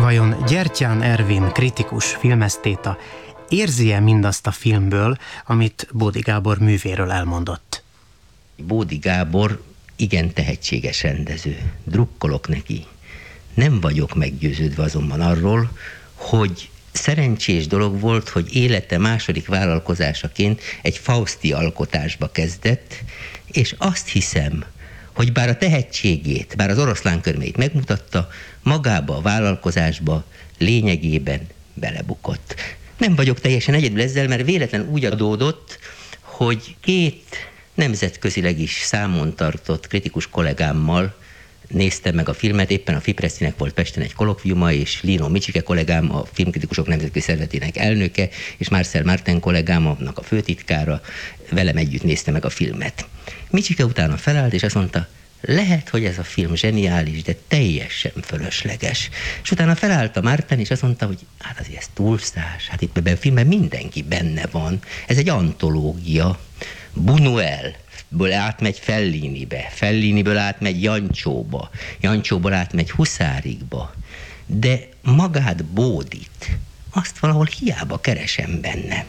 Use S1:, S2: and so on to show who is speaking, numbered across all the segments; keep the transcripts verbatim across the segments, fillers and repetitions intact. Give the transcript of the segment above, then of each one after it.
S1: Vajon Gyertyán Ervin kritikus filmesztéta érzi-e mindazt a filmből, amit Bódi Gábor művéről elmondott?
S2: Bódi Gábor igen tehetséges rendező. Drukkolok neki. Nem vagyok meggyőződve azonban arról, hogy szerencsés dolog volt, hogy élete második vállalkozásaként egy fauszti alkotásba kezdett, és azt hiszem, hogy bár a tehetségét, bár az oroszlán körmét megmutatta, magába a vállalkozásba lényegében belebukott. Nem vagyok teljesen egyedül ezzel, mert véletlen úgy adódott, hogy két nemzetközileg is számon tartott kritikus kollégámmal néztem meg a filmet, éppen a Fipresszinek volt Pesten egy kolokviuma, és Lino Micsike kollégám, a Filmkritikusok Nemzetközi Szervezetének elnöke, és Marcel Martin kollégám, annak a főtitkára, velem együtt nézte meg a filmet. Micsike utána felállt, és azt mondta, lehet, hogy ez a film zseniális, de teljesen fölösleges. És utána felállt a Martin, és azt mondta, hogy hát azért ez túlzás, hát itt ebben a filmben mindenki benne van. Ez egy antológia. Buñuel ből átmegy Fellinibe, Felliniből átmegy Jancsóba, Jancsóból átmegy Huszárikba, de magát Bódit, azt valahol hiába keresem benne.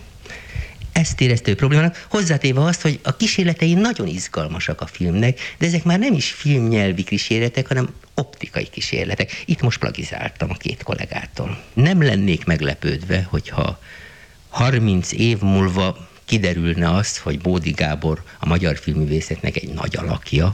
S2: Ezt érezte ő problémának, hozzátéve azt, hogy a kísérletei nagyon izgalmasak a filmnek, de ezek már nem is filmnyelvi kísérletek, hanem optikai kísérletek. Itt most plagizáltam a két kollégától. Nem lennék meglepődve, hogyha harminc év múlva kiderülne az, hogy Bódi Gábor a magyar filmművészetnek egy nagy alakja.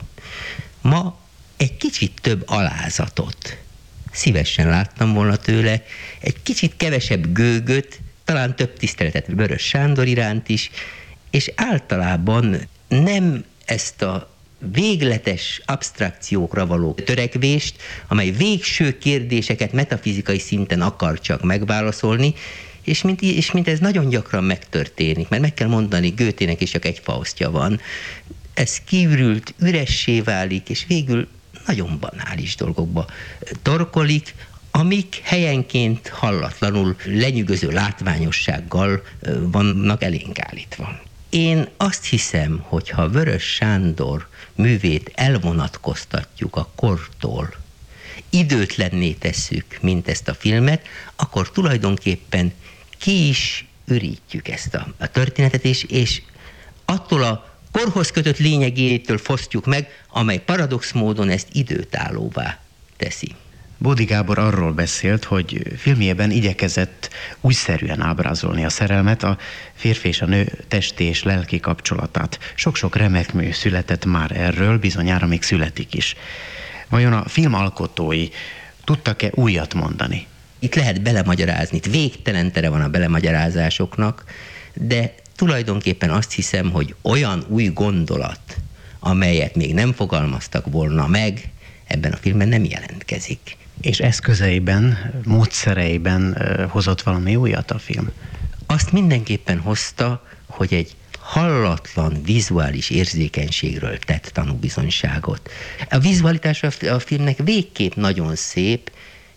S2: Ma egy kicsit több alázatot szívesen láttam volna tőle, egy kicsit kevesebb gőgöt, talán több tiszteletet Vörös Sándor iránt is, és általában nem ezt a végletes absztrakciókra való törekvést, amely végső kérdéseket metafizikai szinten akar csak megválaszolni, és mint, és mint ez nagyon gyakran megtörténik, mert meg kell mondani, Goethének is csak egy Faustja van, ez kiürült, üressé válik, és végül nagyon banális dolgokba torkolik, amik helyenként hallatlanul lenyűgöző látványossággal vannak elénk állítva. Én azt hiszem, hogy ha Vörös Sándor művét elvonatkoztatjuk a kortól, időtlenné tesszük, mint ezt a filmet, akkor tulajdonképpen ki is ürítjük ezt a, a történetet, és, és attól a korhoz kötött lényegétől fosztjuk meg, amely paradox módon ezt időtállóvá teszi.
S1: Bódi Gábor arról beszélt, hogy filmjében igyekezett újszerűen ábrázolni a szerelmet, a férfi és a nő testi és lelki kapcsolatát. Sok-sok remek mű született már erről, bizonyára még születik is. Vajon a filmalkotói tudtak-e újat mondani?
S2: Itt lehet belemagyarázni, itt végtelen tere van a belemagyarázásoknak, de tulajdonképpen azt hiszem, hogy olyan új gondolat, amelyet még nem fogalmaztak volna meg, ebben a filmben nem jelentkezik.
S1: És eszközeiben, módszereiben hozott valami újat a film?
S2: Azt mindenképpen hozta, hogy egy hallatlan vizuális érzékenységről tett tanúbizonyságot. A vizualitás a filmnek végképp nagyon szép.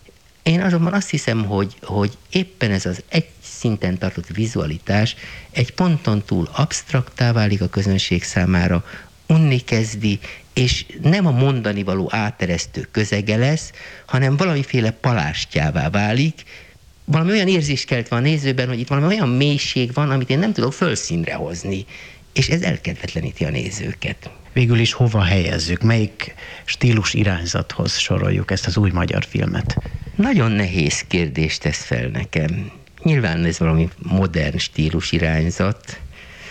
S2: Én azonban azt hiszem, hogy, hogy éppen ez az egy szinten tartott vizualitás egy ponton túl absztraktá válik a közönség számára, unni kezdi, és nem a mondani való áteresztő közege lesz, hanem valamiféle palástjává válik, valami olyan érzés kelt van a nézőben, hogy itt valami olyan mélység van, amit én nem tudok fölszínre hozni, és ez elkedvetleníti a nézőket.
S1: Végül is hova helyezzük, melyik stílus irányzathoz soroljuk ezt az új magyar filmet?
S2: Nagyon nehéz kérdést tesz fel nekem. Nyilván ez valami modern stílus irányzat,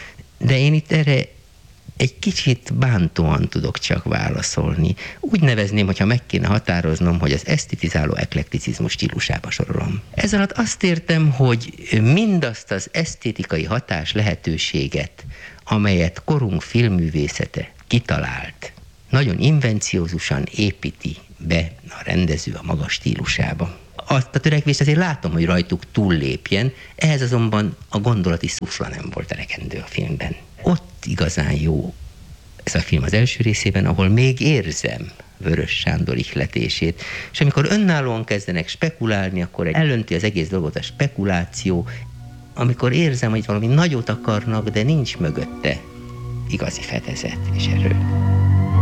S2: de én itt erre egy kicsit bántóan tudok csak válaszolni. Úgy nevezném, hogyha meg kéne határoznom, hogy az esztetizáló eklekticizmus stílusába sorolom. Ez alatt azt értem, hogy mindazt az esztétikai hatás lehetőséget, amelyet korunk filmművészete kitalált, nagyon invenciózusan építi be a rendező a maga stílusába. Azt a törekvést azért látom, hogy rajtuk túllépjen, ehhez azonban a gondolati szufla nem volt elegendő a filmben. Ott igazán jó ez a film az első részében, ahol még érzem Vörös Sándor ihletését, és amikor önállóan kezdenek spekulálni, akkor elönti az egész dolgot a spekuláció, amikor érzem, hogy valami nagyot akarnak, de nincs mögötte igazi fedezet és erő.